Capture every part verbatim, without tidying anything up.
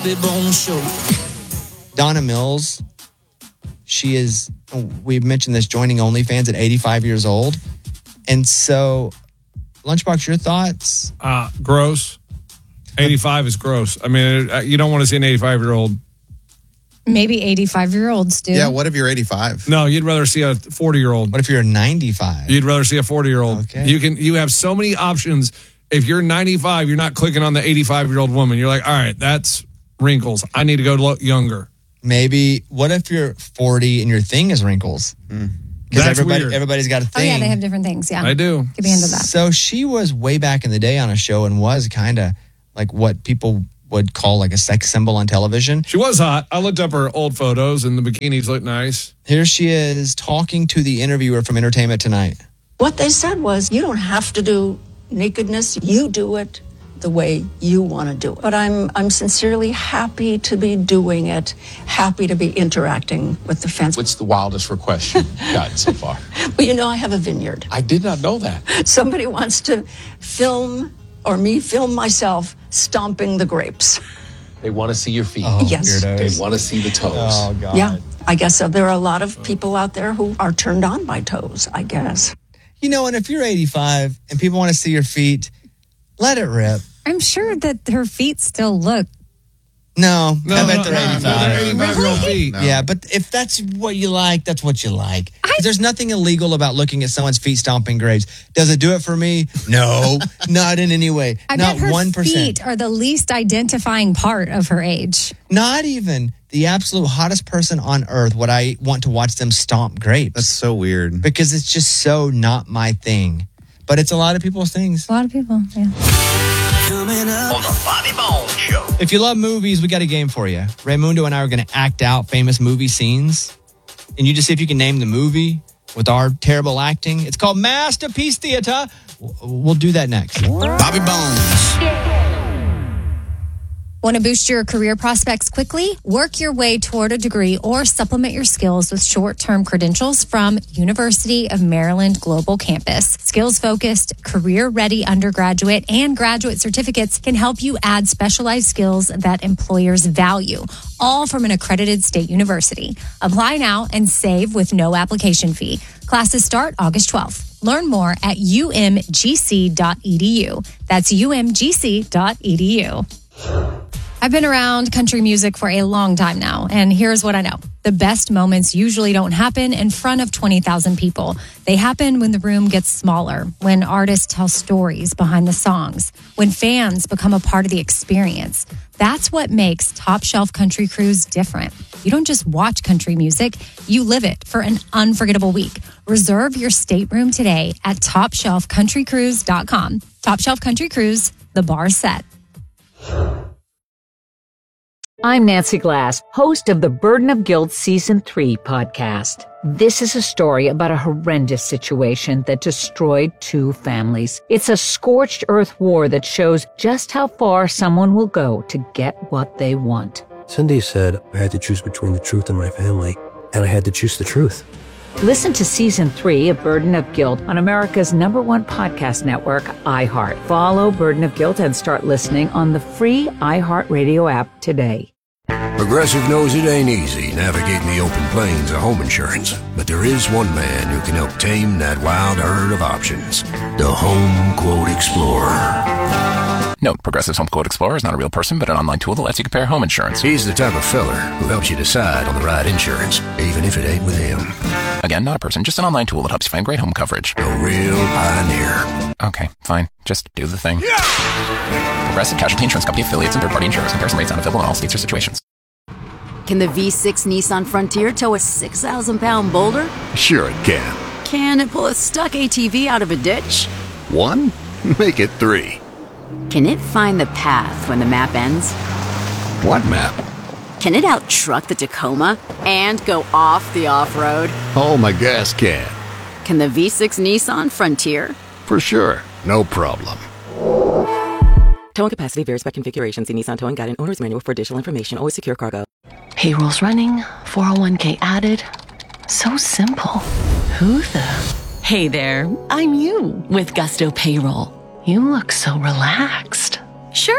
Bobby Bones Show. Donna Mills, she is, we've mentioned this, joining OnlyFans at eighty-five years old. And so, Lunchbox, your thoughts? Uh, gross. eighty-five is gross. I mean, you don't want to see an eighty-five-year-old. Maybe eighty-five-year-olds do. Yeah, what if you're eighty-five? No, you'd rather see a forty-year-old. What if you're ninety-five? You'd rather see a forty-year-old. Okay. You can. You have so many options. If you're ninety-five, you're not clicking on the eighty-five-year-old woman. You're like, all right, that's wrinkles. I need to go look younger. Maybe, what if you're forty and your thing is wrinkles? Because That's everybody, weird. everybody's got a Oh, thing. yeah, they have different things. Yeah. I do. Could be into that. So she was way back in the day on a show and was kind of like what people would call like a sex symbol on television. She was hot. I looked up her old photos, and the bikinis look nice. Here she is talking to the interviewer from Entertainment Tonight. What they said was, you don't have to do nakedness. You do it the way you want to do it. But I'm I'm sincerely happy to be doing it, happy to be interacting with the fans. What's the wildest request you've gotten so far? Well, you know, I have a vineyard. I did not know that. Somebody wants to film, or me film myself stomping the grapes. They want to see your feet. Oh, Yes. They weirdos. want to see the toes. Oh, God. Yeah, I guess so. There are a lot of people out there who are turned on by toes, I guess. You know, and if you're eighty-five and people want to see your feet, let it rip. I'm sure that her feet still look. No, No, I bet no, they're no, eighty-five. they're eighty-five-year-old feet. Yeah, but if that's what you like, that's what you like. There's nothing illegal about looking at someone's feet stomping grapes. Does it do it for me? No, not in any way. I not bet her one percent. feet are the least identifying part of her age. Not even the absolute hottest person on earth would I want to watch them stomp grapes. That's so weird. Because it's just so not my thing. But it's a lot of people's things. A lot of people, yeah. Coming up On the Bobby Bones Show. If you love movies, we got a game for you. Raymundo and I are going to act out famous movie scenes. And you just see if you can name the movie with our terrible acting. It's called Masterpiece Theater. We'll do that next. Bobby Bones. Want to boost your career prospects quickly? Work your way toward a degree or supplement your skills with short-term credentials from University of Maryland Global Campus. Skills-focused, career-ready undergraduate and graduate certificates can help you add specialized skills that employers value, all from an accredited state university. Apply now and save with no application fee. Classes start August twelfth. Learn more at u m g c dot e d u. That's u m g c dot e d u. I've been around country music for a long time now, and here's what I know. The best moments usually don't happen in front of twenty thousand people. They happen when the room gets smaller, when artists tell stories behind the songs, when fans become a part of the experience. That's what makes Top Shelf Country Cruise different. You don't just watch country music, you live it for an unforgettable week. Reserve your stateroom today at top shelf country cruise dot com. Top Shelf Country Cruise, the bar's set. I'm Nancy Glass, host of the Burden of Guilt Season three podcast. This is a story about a horrendous situation that destroyed two families. It's a scorched earth war that shows just how far someone will go to get what they want. Cindy said I had to choose between the truth and my family, and I had to choose the truth. Listen to Season three of Burden of Guilt on America's number one podcast network, iHeart. Follow Burden of Guilt and start listening on the free iHeartRadio app today. Progressive knows it ain't easy navigating the open plains of home insurance, but there is one man who can help tame that wild herd of options. The Home Quote Explorer. Note, Progressive's Home Quote Explorer is not a real person, but an online tool that lets you compare home insurance. He's the type of feller who helps you decide on the right insurance, even if it ain't with him. Again, not a person, just an online tool that helps you find great home coverage. A real pioneer. Okay, fine. Just do the thing. Progressive Casualty Insurance Company affiliates and third-party insurers. Comparison rates not available in all states or situations. Can the V six Nissan Frontier tow a six thousand pound boulder? Sure it can. Can it pull a stuck A T V out of a ditch? One? Make it three. Can it find the path when the map ends? What map? Can it out-truck the Tacoma and go off the off-road? Oh, my gas can. Can the V six Nissan Frontier? For sure. No problem. Towing capacity varies by configuration. See Nissan Towing Guide and Owner's Manual for additional information. Always secure cargo. Payroll's running, four oh one k added. So simple. Who the? Hey there, I'm you with Gusto Payroll. You look so relaxed. Sure.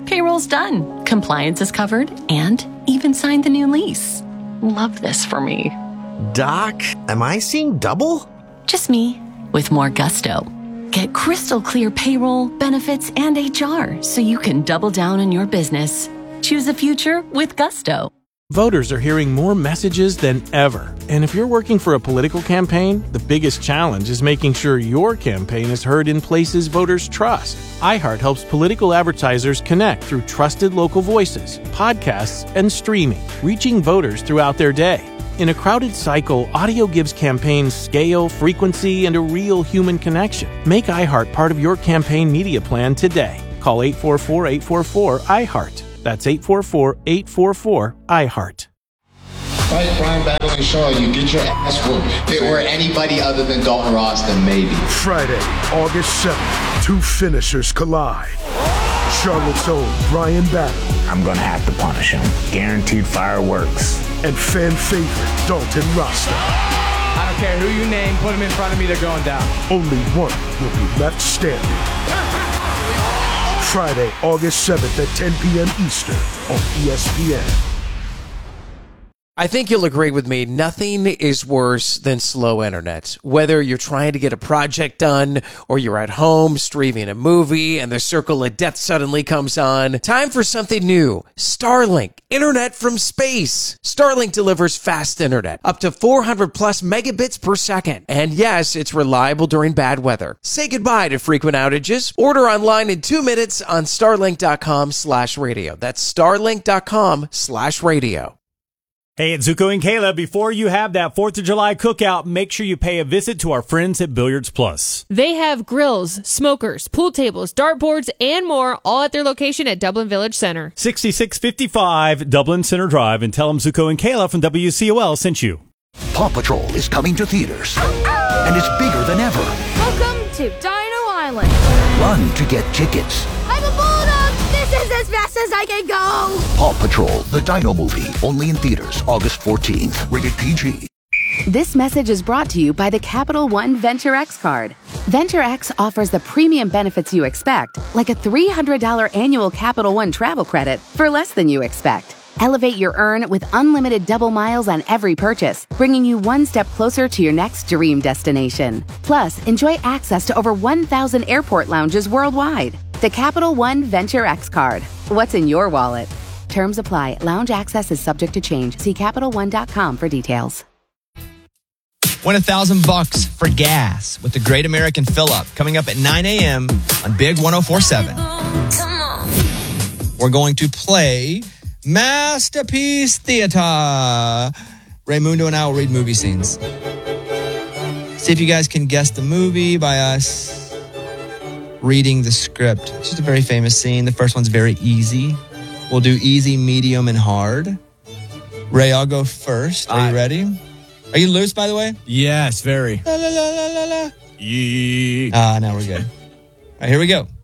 Payroll's done, compliance is covered, and even signed the new lease. Love this for me. Doc, am I seeing double? Just me, with more gusto. Get crystal clear payroll, benefits, and H R so you can double down on your business. Choose the future with gusto. Voters are hearing more messages than ever. And if you're working for a political campaign, the biggest challenge is making sure your campaign is heard in places voters trust. iHeart helps political advertisers connect through trusted local voices, podcasts, and streaming, reaching voters throughout their day. In a crowded cycle, audio gives campaigns scale, frequency, and a real human connection. Make iHeart part of your campaign media plan today. Call eight four four, eight four four, iHeart. That's eight four four, eight four four, iHeart. Fight Brian Battling Shaw, you get your ass whooped. If it were anybody other than Dalton Ross, then maybe. Friday, August seventh, two finishers collide. Charlotte's own Brian Battling. I'm gonna have to punish him. Guaranteed fireworks. And fan favorite Dalton Rasta. I don't care who you name, put him in front of me, they're going down. Only one will be left standing. Friday, August seventh at ten p.m. Eastern on E S P N. I think you'll agree with me, nothing is worse than slow internet. Whether you're trying to get a project done or you're at home streaming a movie and the circle of death suddenly comes on, time for something new. Starlink, internet from space. Starlink delivers fast internet, up to four hundred plus megabits per second. And yes, it's reliable during bad weather. Say goodbye to frequent outages. Order online in two minutes on starlink.com slash radio. That's starlink.com slash radio. Hey, it's Zuko and Kayla. Before you have that fourth of July cookout, make sure you pay a visit to our friends at Billiards Plus. They have grills, smokers, pool tables, dartboards, and more, all at their location at Dublin Village Center. sixty-six fifty-five Dublin Center Drive, and tell them Zuko and Kayla from W C O L sent you. Paw Patrol is coming to theaters, and it's bigger than ever. Welcome to Dino Island. Run to get tickets. I'm a bulldog! This is as fast as I can go! Paw Patrol, the Dino movie, only in theaters August fourteenth. Rated P G. This message is brought to you by the Capital One Venture X card. Venture X offers the premium benefits you expect, like a three hundred dollars annual Capital One travel credit for less than you expect. Elevate your earn with unlimited double miles on every purchase, bringing you one step closer to your next dream destination. Plus, enjoy access to over one thousand airport lounges worldwide. The Capital One Venture X card. What's in your wallet? Terms apply. Lounge access is subject to change. See Capital One dot com for details. Win a thousand bucks for gas with the Great American Fill-Up coming up at nine a.m. on Big one oh four point seven. We're going to play Masterpiece Theater. Raymundo and I will read movie scenes. See if you guys can guess the movie by us reading the script. It's just a very famous scene. The first one's very easy. We'll do easy, medium, and hard. Ray, I'll go first. Are you ready? Are you loose, by the way? Yes, very. La, la, la, la, la, la. Yeah. Ah, now we're good. All right, here we go.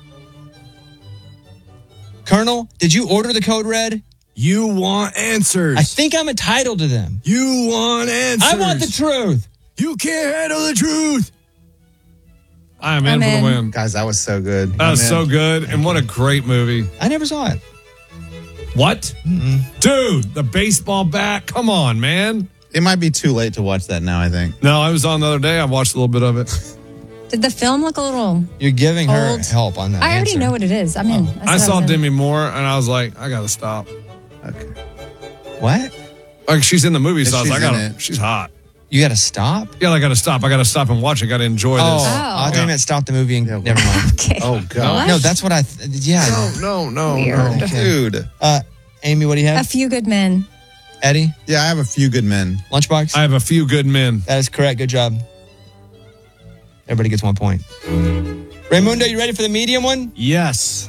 Colonel, did you order the code red? You want answers. I think I'm entitled to them. You want answers. I want the truth. You can't handle the truth. I am I'm in for in. the win. Guys, that was so good. That was I'm so in. good. And what a great movie. I never saw it. What? Mm-mm. Dude, the baseball bat. Come on, man. It might be too late to watch that now, I think. No, I was on the other day. I watched a little bit of it. Did the film look a little... You're giving her Old. help on that I already answer. know what it is. I'm in. I saw Demi Moore, and I was like, I got to stop. Okay. What? Like, she's in the movie, so I was She's like, I in gotta, it. she's hot. You got to stop? Yeah, I got to stop. I got to stop and watch it. Got to enjoy Oh, this. I thought you meant stop the movie and never mind. Okay. Oh, God. No, that's what I... Th- yeah. No, no, no, Weird. no. Dude. Uh, Amy, what do you A have? Few Good Men. Eddie? Yeah, I have a few good men. Lunchbox? I have a few good men. That is correct. Good job. Everybody gets one point. Raymundo, you ready for the medium one? Yes.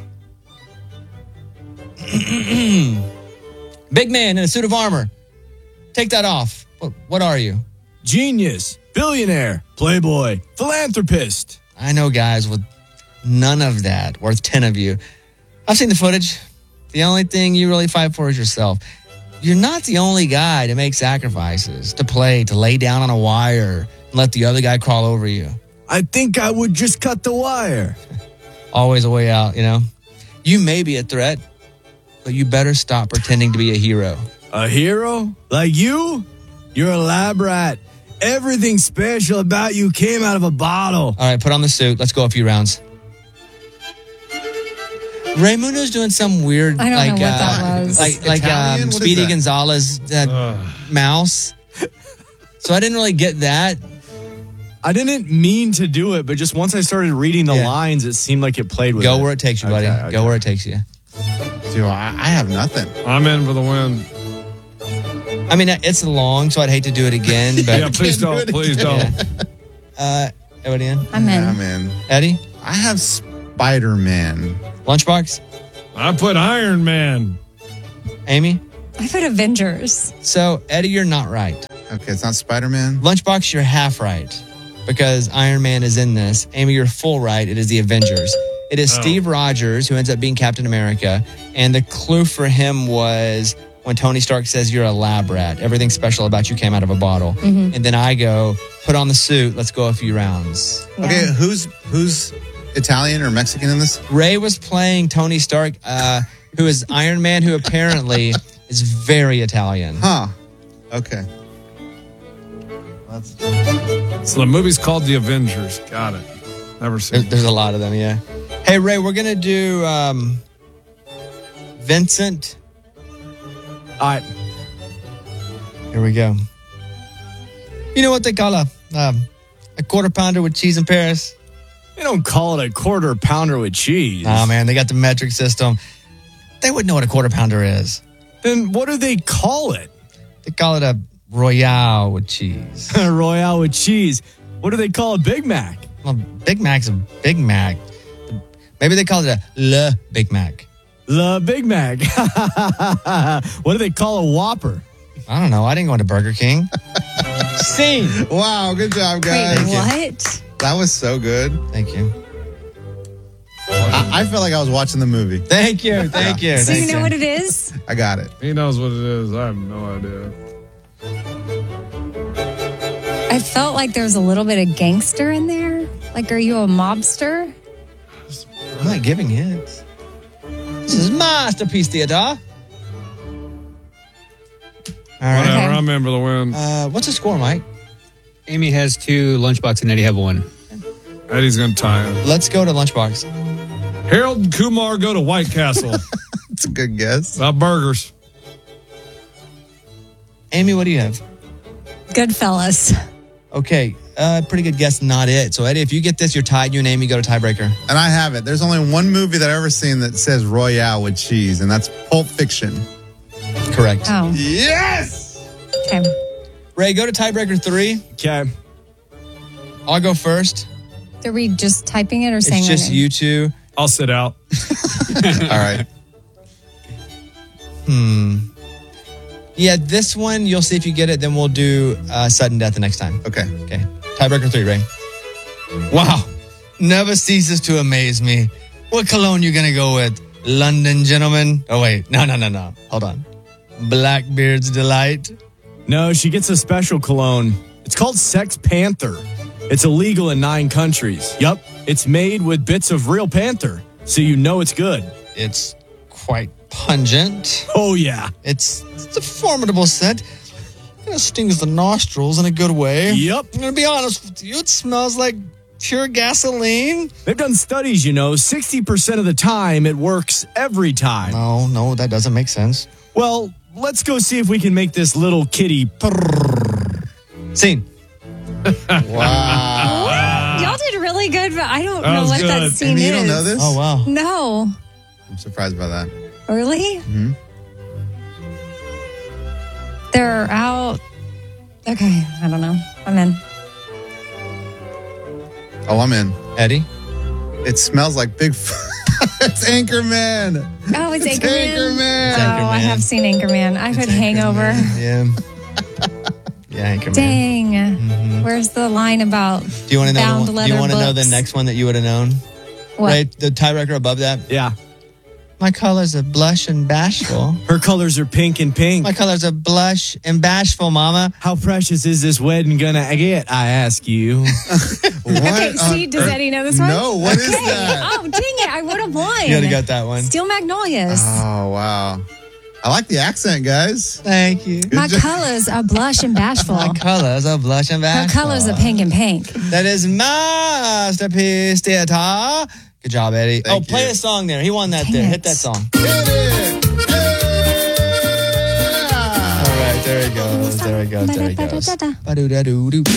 Big man in a suit of armor. Take that off. What, what are you? Genius, billionaire, playboy, philanthropist. I know guys with none of that, worth ten of you. I've seen the footage. The only thing you really fight for is yourself. You're not the only guy to make sacrifices, to play, to lay down on a wire and let the other guy crawl over you. I think I would just cut the wire. Always a way out, you know? You may be a threat, but you better stop pretending to be a hero. A hero? Like you? You're a lab rat. Everything special about you came out of a bottle. All right, put on the suit. Let's go a few rounds. Raymundo's doing some weird, I don't like, know what uh, that was. like, like Italian? um, What is Speedy that? Gonzalez uh, mouse. So I didn't really get that. I didn't mean to do it, but just once I started reading the Yeah. lines, it seemed like it played with Go it. where it takes you, buddy. Okay, okay. Go where it takes you. Dude, I, I have nothing. I'm in for the win. I mean, it's long, so I'd hate to do it again. But Yeah, please don't. Please don't. Uh, everybody in? I'm in. Yeah, I'm in. Eddie? I have Spider-Man. Lunchbox? I put Iron Man. Amy? I put Avengers. So, Eddie, you're not right. Okay, it's not Spider-Man. Lunchbox, you're half right because Iron Man is in this. Amy, you're full right. It is the Avengers. It is Oh. Steve Rogers who ends up being Captain America. And the clue for him was when Tony Stark says you're a lab rat. Everything special about you came out of a bottle. Mhm. And then I go, put on the suit. Let's go a few rounds. Okay, who's who's Italian or Mexican in this? Ray was playing Tony Stark, uh, who is Iron Man, who apparently is very Italian. Huh. Okay. So the movie's called The Avengers. Got it. Never seen There- There's a lot of them, yeah. Hey, Ray, we're going to do um, Vincent. All right. Here we go. You know what they call a, um, a quarter pounder with cheese in Paris? They don't call it a quarter pounder with cheese. Oh, man, they got the metric system. They wouldn't know what a quarter pounder is. Then what do they call it? They call it a Royale with cheese. Royale with cheese. What do they call a Big Mac? Well, Big Mac's a Big Mac. Maybe they call it a Le Big Mac. Le Big Mac. What do they call a Whopper? I don't know. I didn't go into Burger King. Scene. Wow, good job, guys. Wait, what? That was so good. Thank you. I, I felt like I was watching the movie. Thank you. Thank you. So Thank you know what it is? I got it. He knows what it is. I have no idea. I felt like there was a little bit of gangster in there. Like, are you a mobster? I'm not giving hints. This is Masterpiece Theater. All right. Whatever. I'm in for the win. Uh, what's the score, Mike? Amy has two, Lunchbox and Eddie have one. Eddie's going to tie it. Let's go to Lunchbox. Harold and Kumar go to White Castle. That's a good guess. About burgers. Amy, what do you have? Goodfellas. Okay, uh, pretty good guess, not it. So, Eddie, if you get this, you're tied. You and Amy go to tiebreaker. And I have it. There's only one movie that I've ever seen that says Royale with cheese, and that's Pulp Fiction. Correct. Oh. Yes! Okay. Ray, go to tiebreaker three. Okay. I'll go first. Are we just typing it or saying It's just it? you two. I'll sit out. All right. Hmm. Yeah, this one, you'll see if you get it. Then we'll do uh, sudden death the next time. Okay. Okay. Tiebreaker three, Ray. Wow. Never ceases to amaze me. What cologne you going to go with? London Gentleman? Oh, wait. No, no, no, no. Hold on. Blackbeard's Delight? No, she gets a special cologne. It's called Sex Panther. It's illegal in nine countries. Yup. It's made with bits of real panther, so you know it's good. It's quite pungent. Oh, yeah. It's, it's a formidable scent. It kind of stings the nostrils in a good way. Yep. I'm going to be honest with you. It smells like pure gasoline. They've done studies, you know. sixty percent of the time, it works every time. No, no, that doesn't make sense. Well, let's go see if we can make this little kitty purr. Scene. Wow. Y'all did really good, but I don't That know was what that good. scene Amy, is. you don't know this? Oh, wow. No. I'm surprised by that. Really? Mm-hmm. They're out. Okay. I don't know. I'm in. Oh, I'm in. Eddie? It smells like big... F- it's Anchorman. Oh, it's, It's Anchorman. Anchorman. Oh, I have seen Anchorman. I've had Hangover. Yeah. Yeah, Anchorman. Dang. Where's the line about Do you want to know? bound The, leather do you want to know books? the next one that you would have known? What? Right, the tiebreaker above that. Yeah. My colors are blush and bashful. Her colors are pink and pink. My colors are blush and bashful, Mama. How precious is this wedding gonna get, I ask you? Okay, see, does Eddie know this one? No, what is Okay. that? Oh, dang it. I would have won. You already got that one. Steel Magnolias. Oh, wow. I like the accent, guys. Thank you. My colors are blush and bashful. My colors are blush and Her bashful. colors are pink and pink. That is Masterpiece Theater. Good job, Eddie. Thank oh, play you. a song there. He won that there. it. Hit that song. Hit it. Yeah. All right, there he goes. There he goes. There he goes. Ba-da-ba-da-da-da. Ba-do-da-do-do.